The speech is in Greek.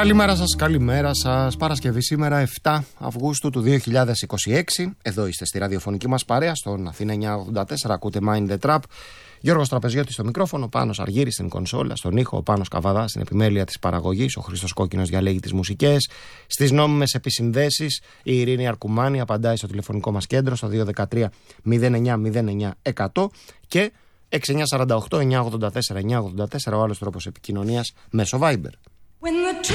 Καλημέρα σας. Παρασκευή σήμερα 7 Αυγούστου του 2026. Εδώ είστε στη ραδιοφωνική μας παρέα, στον Αθήνα 984. Ακούτε Mind the Trap. Γιώργος Τραπεζιώτης στο μικρόφωνο, Πάνος Αργύρης στην κονσόλα, στον ήχο, ο Πάνος Καβαδάς στην επιμέλεια της παραγωγής, ο Χρήστος Κόκκινος διαλέγει τις μουσικές. Στις νόμιμες επισυνδέσεις, η Ειρήνη Αρκουμάνη απαντάει στο τηλεφωνικό μας κέντρο στο 213 09 100 και 6948 984 984, ο άλλος τρόπος επικοινωνίας μέσω Viber.